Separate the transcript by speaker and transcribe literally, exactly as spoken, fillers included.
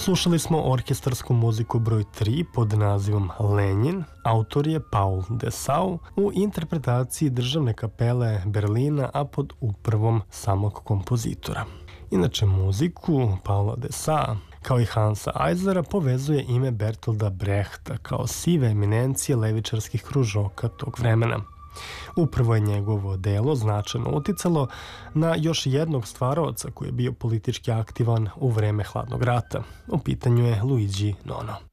Speaker 1: Slušali smo orkestarsku muziku broj tri pod nazivom Lenjin. Autor je Paul Dessau u interpretaciji Državne kapele Berlina, a pod upravom samog kompozitora. Inače, muziku Paula Dessau kao i Hansa Eislera povezuje ime Bertolda Brechta kao sive eminencije levičarskih kružoka tog vremena. Upravo je njegovo delo značajno uticalo na još jednog stvaraoca koji je bio politički aktivan u vreme Hladnog rata. U pitanju je Luigi Nono.